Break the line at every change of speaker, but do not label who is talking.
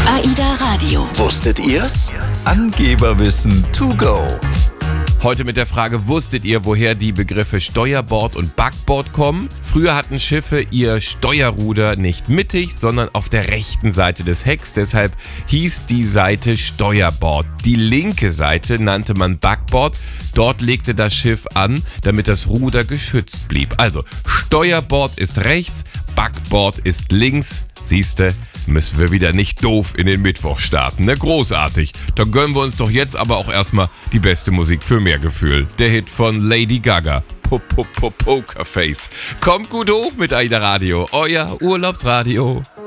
AIDA Radio.
Wusstet ihr's?
Angeberwissen to go.
Heute mit der Frage, wusstet ihr, woher die Begriffe Steuerbord und Backbord kommen? Früher hatten Schiffe ihr Steuerruder nicht mittig, sondern auf der rechten Seite des Hecks. Deshalb hieß die Seite Steuerbord. Die linke Seite nannte man Backbord. Dort legte das Schiff an, damit das Ruder geschützt blieb. Also Steuerbord ist rechts, Backbord ist links. Siehste, müssen wir wieder nicht doof in den Mittwoch starten, ne? Großartig. Dann gönnen wir uns doch jetzt aber auch erstmal die beste Musik für mehr Gefühl. Der Hit von Lady Gaga, Pokerface. Kommt gut hoch mit AIDA Radio, euer Urlaubsradio.